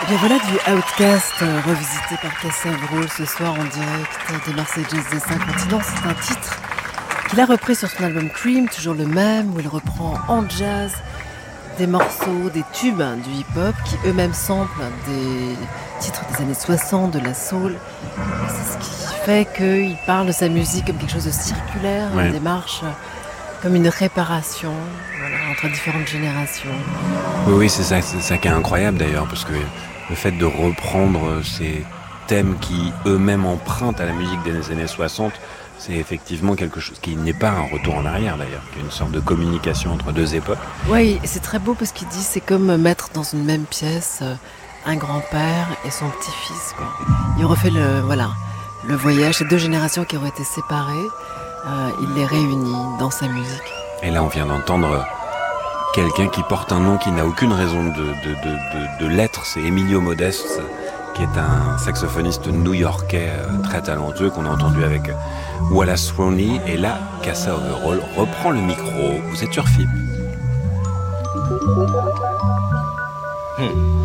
Et bien voilà du Outcast revisité par Casa Brûle ce soir en direct des Marseille Jazz des 5 continents. C'est un titre qu'il a repris sur son album Cream, toujours le même, où il reprend en jazz des morceaux, des tubes du hip-hop qui eux-mêmes samplent des titres des années 60, de la soul. Et c'est ce qui fait qu'il parle de sa musique comme quelque chose de circulaire, une démarche comme une réparation entre différentes générations. Oui, c'est ça qui est incroyable d'ailleurs, parce que le fait de reprendre ces thèmes qui eux-mêmes empruntent à la musique des années 60, c'est effectivement quelque chose qui n'est pas un retour en arrière d'ailleurs, qui est une sorte de communication entre deux époques. Oui, et c'est très beau parce qu'il dit c'est comme mettre dans une même pièce un grand-père et son petit-fils, quoi. Il refait le voyage, ces deux générations qui auraient été séparées, il les réunit dans sa musique. Et là on vient d'entendre quelqu'un qui porte un nom qui n'a aucune raison de l'être, c'est Emilio Modeste, qui est un saxophoniste new-yorkais très talentueux qu'on a entendu avec Wallace Roney. Et là, Casa Overall reprend le micro. Vous êtes sur FIP.